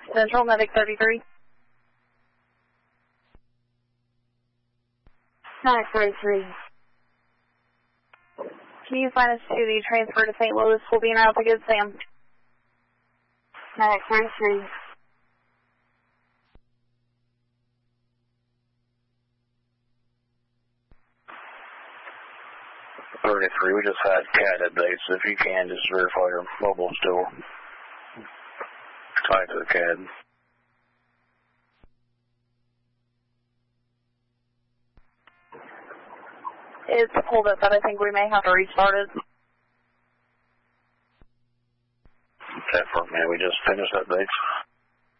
Central, Medic 33. Medic 33. Can you find us to the transfer to St. Louis? We'll be in route to Good Sam. Medic 33. We just had CAD updates. If you can, just verify your mobile still tied to the CAD. It's pulled up, but I think we may have to restart it. Okay, for me, we just finished updates.